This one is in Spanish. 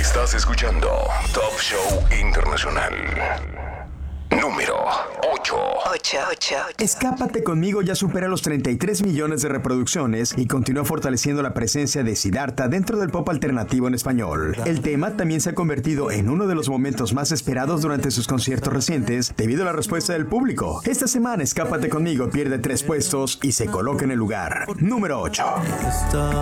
Estás escuchando Top Show Internacional. Número 8. Escápate conmigo ya supera los 33 millones de reproducciones y continúa fortaleciendo la presencia de Siddhartha dentro del pop alternativo en español. El tema también se ha convertido en uno de los momentos más esperados durante sus conciertos recientes debido a la respuesta del público. Esta semana Escápate conmigo pierde 3 puestos y se coloca en el lugar número 8.